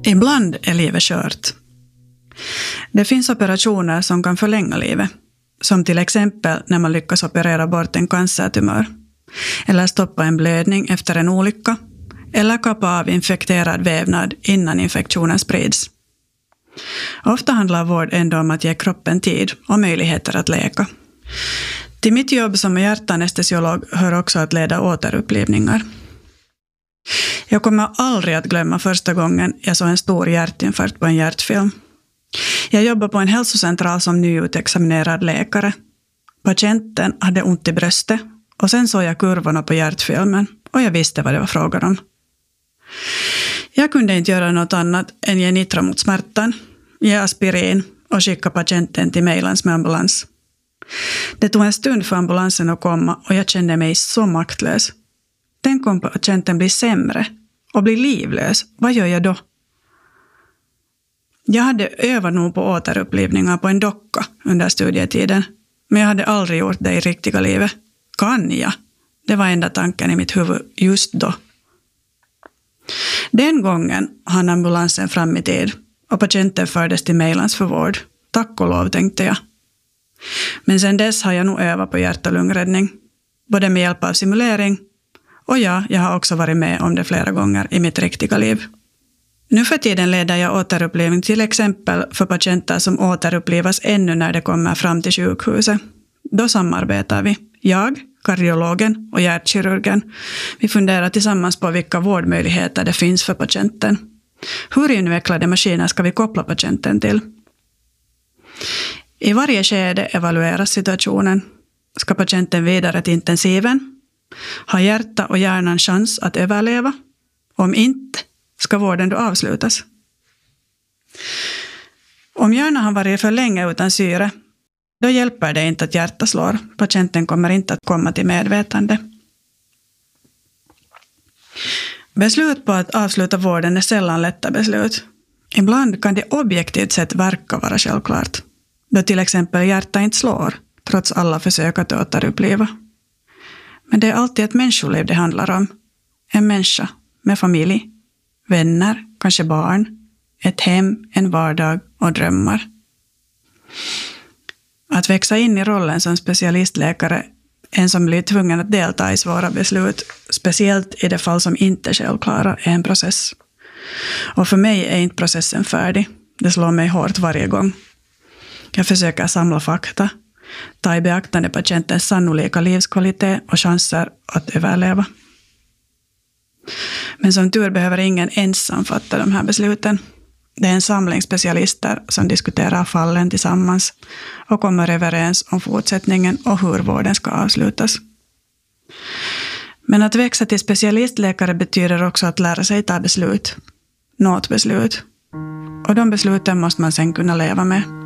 Ibland är livet skört. Det finns operationer som kan förlänga livet, som till exempel när man lyckas operera bort en cancertumör, eller stoppa en blödning efter en olycka, eller kappa av infekterad vävnad innan infektionen sprids. Ofta handlar vård ändå om att ge kroppen tid och möjligheter att läka. Till mitt jobb som hjärtanestesiolog hör också att leda återupplivningar. Jag kommer aldrig att glömma första gången jag såg en stor hjärtinfarkt på en hjärtfilm. Jag jobbar på en hälsocentral som nyutexaminerad läkare. Patienten hade ont i bröstet och sen såg jag kurvorna på hjärtfilmen och jag visste vad det var frågan om. Jag kunde inte göra något annat än ge nitro mot smärtan, ge aspirin och skicka patienten till Mejlans med ambulans. Det tog en stund för ambulansen att komma och jag kände mig så maktlös. Tänk om patienten blir sämre och blir livlös. Vad gör jag då? Jag hade övat nog på återupplivningar på en docka under studietiden, men jag hade aldrig gjort det i riktiga livet. Kan jag? Det var enda tanken i mitt huvud just då. Den gången hann ambulansen fram i tid och patienten fördes till Mejlans för vård. Tack och lov, tänkte jag. Men sen dess har jag nog övat på hjärt- och lungräddning, både med hjälp av simulering och jag har också varit med om det flera gånger i mitt riktiga liv. Nu för tiden leder jag återupplivning till exempel för patienter som återupplivas ännu när de kommer fram till sjukhuset. Då samarbetar vi, jag, kardiologen och hjärtkirurgen. Vi funderar tillsammans på vilka vårdmöjligheter det finns för patienten. Hur invecklade maskiner ska vi koppla patienten till? I varje skede evalueras situationen. Ska patienten vidare till intensiven? Har hjärta och hjärnan chans att överleva? Om inte, ska vården då avslutas? Om hjärnan har varit för länge utan syre, då hjälper det inte att hjärtat slår. Patienten kommer inte att komma till medvetande. Beslut på att avsluta vården är sällan lätta beslut. Ibland kan det objektivt sett verka vara självklart. Då till exempel hjärtat inte slår, trots alla försök att återuppliva. Men det är alltid ett människoliv det handlar om. En människa med familj, vänner, kanske barn, ett hem, en vardag och drömmar. Att växa in i rollen som specialistläkare, en som blir tvungen att delta i svåra beslut, speciellt i de fall som inte är självklara, är en process. Och för mig är inte processen färdig. Det slår mig hårt varje gång. Jag försöker samla fakta, ta i beaktande patientens sannolika livskvalitet och chanser att överleva. Men som tur behöver ingen ensam fatta de här besluten. Det är en samling specialister som diskuterar fallen tillsammans och kommer överens om fortsättningen och hur vården ska avslutas. Men att växa till specialistläkare betyder också att lära sig ta beslut. Något beslut. Och de besluten måste man sen kunna leva med.